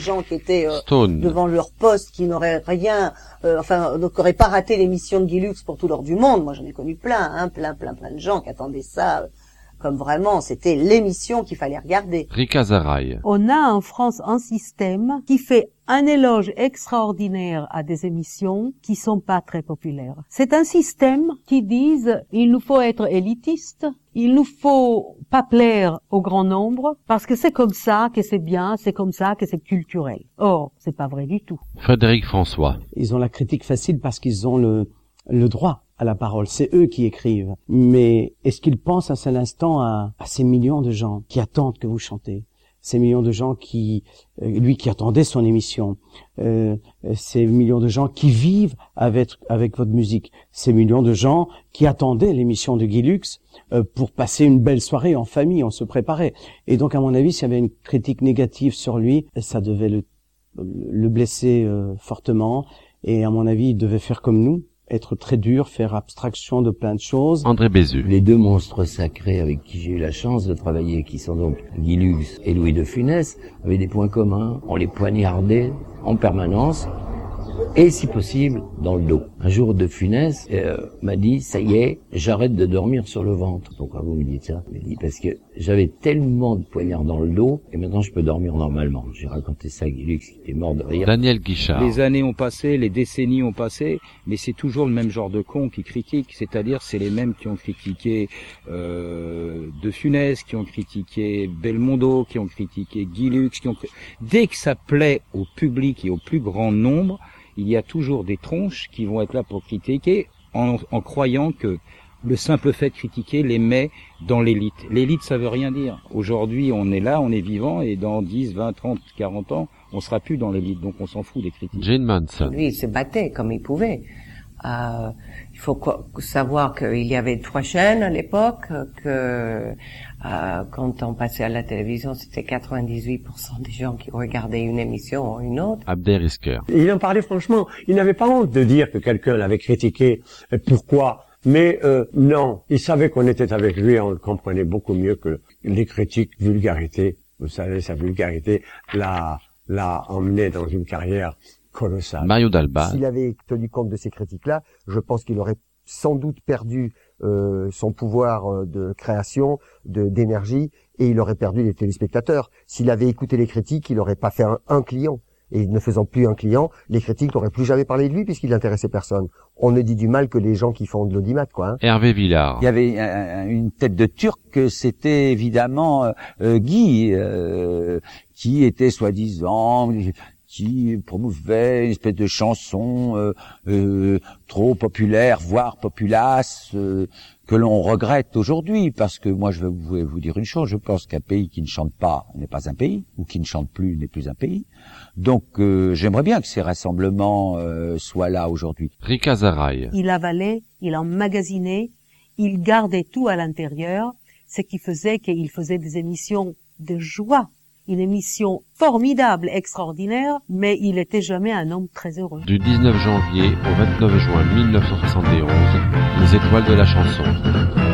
gens qui étaient devant leur poste, qui n'auraient rien, donc qui n'auraient pas raté l'émission de Guy Lux pour tout l'or du monde. Moi, j'en ai connu plein de gens qui attendaient ça. Comme vraiment, c'était l'émission qu'il fallait regarder. Rika Zaraï. On a en France un système qui fait un éloge extraordinaire à des émissions qui sont pas très populaires. C'est un système qui dit il nous faut être élitiste, il nous faut pas plaire au grand nombre, parce que c'est comme ça que c'est bien, c'est comme ça que c'est culturel. Or, c'est pas vrai du tout. Frédéric François. Ils ont la critique facile parce qu'ils ont le droit à la parole. C'est eux qui écrivent. Mais est-ce qu'ils pensent un seul instant à ces millions de gens qui attendent que vous chantez? Ces millions de gens qui attendait son émission. Ces millions de gens qui vivent avec votre musique. Ces millions de gens qui attendaient l'émission de Guy Lux pour passer une belle soirée en famille, on se préparait. Et donc, à mon avis, s'il y avait une critique négative sur lui, ça devait le blesser fortement. Et à mon avis, il devait faire comme nous, être très dur, faire abstraction de plein de choses. André Bézu. Les deux monstres sacrés avec qui j'ai eu la chance de travailler, qui sont donc Guy Lux et Louis de Funès, avaient des points communs. On les poignardait en permanence et, si possible, dans le dos. Un jour, de Funès m'a dit, ça y est, j'arrête de dormir sur le ventre. Donc, quand vous me dites ça, je me dis, parce que j'avais tellement de poignards dans le dos, et maintenant je peux dormir normalement. J'ai raconté ça à Guy Lux, qui était mort de rire. Daniel Guichard. Les années ont passé, les décennies ont passé, mais c'est toujours le même genre de cons qui critiquent, c'est-à-dire c'est les mêmes qui ont critiqué de Funès, qui ont critiqué Belmondo, qui ont critiqué Guy Lux, dès que ça plaît au public et au plus grand nombre, il y a toujours des tronches qui vont être là pour critiquer en croyant que le simple fait de critiquer les met dans l'élite. L'élite, ça veut rien dire. Aujourd'hui, on est là, on est vivant, et dans 10, 20, 30, 40 ans, on sera plus dans l'élite, donc on s'en fout des critiques. Jane Manson. Lui, il se battait comme il pouvait. Il faut savoir qu'il y avait 3 chaînes à l'époque, que quand on passait à la télévision, c'était 98% des gens qui regardaient une émission ou une autre. Abder Isker. Il en parlait franchement. Il n'avait pas honte de dire que quelqu'un l'avait critiqué. Pourquoi? Mais non, il savait qu'on était avec lui, on le comprenait beaucoup mieux que les critiques vulgarité. Vous savez, sa vulgarité l'a emmené dans une carrière colossale. Mario Dalba. S'il avait tenu compte de ces critiques-là, je pense qu'il aurait sans doute perdu son pouvoir de création, d'énergie, et il aurait perdu les téléspectateurs. S'il avait écouté les critiques, il n'aurait pas fait un client. Et ne faisant plus un client, les critiques n'auraient plus jamais parlé de lui puisqu'il n'intéressait personne. On ne dit du mal que les gens qui font de l'audimat, quoi. Hein. Hervé Villard. Il y avait une tête de Turc, c'était évidemment Guy, qui était soi-disant, qui promouvait une espèce de chanson trop populaire, voire populace, que l'on regrette aujourd'hui, parce que moi je vais vous dire une chose, je pense qu'un pays qui ne chante pas n'est pas un pays, ou qui ne chante plus n'est plus un pays. Donc j'aimerais bien que ces rassemblements soient là aujourd'hui. Rika Zaraï. Il avalait, il emmagasinait, il gardait tout à l'intérieur, ce qui faisait qu'il faisait des émissions de joie. Une émission formidable, extraordinaire, mais il était jamais un homme très heureux. Du 19 janvier au 29 juin 1971, les étoiles de la chanson.